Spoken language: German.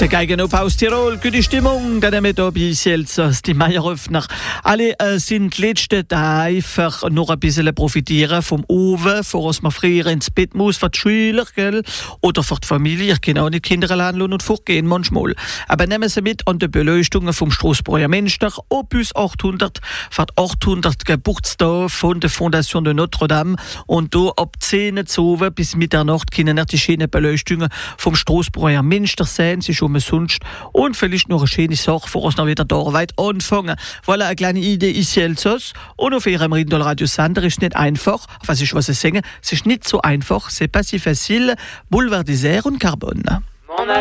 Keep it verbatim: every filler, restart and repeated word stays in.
Der Geigenop aus Tirol, gute Stimmung, dann haben wir da bei Selzers, die Meieröffner. Alle äh, sind letzte einfach noch ein bisschen profitieren vom Oven, bevor man früher ins Bett muss, für die Schüler, gell? Oder für die Familie. Ich kann auch nicht Kinder allein und fortgehen manchmal. Aber nehmen Sie mit an die Beleuchtungen vom Strassburger Münster, Opus achthundert, für die achthundert Geburtstag von der Fondation de Notre-Dame. Und da ab zehn Uhr bis Mitternacht können die schönen Beleuchtungen vom Strassburger Münster sehen. Sie schon umsonst. Und vielleicht noch eine schöne Sache, bevor wir noch wieder da weit anfangen. Voilà, eine kleine Idee ist Selzers. Und auf Ihrem Rindal-Radio-Sender ist nicht einfach. Was ich was ich sage, es ist nicht so einfach. C'est pas si facile. Boulevard Désert und Carbone.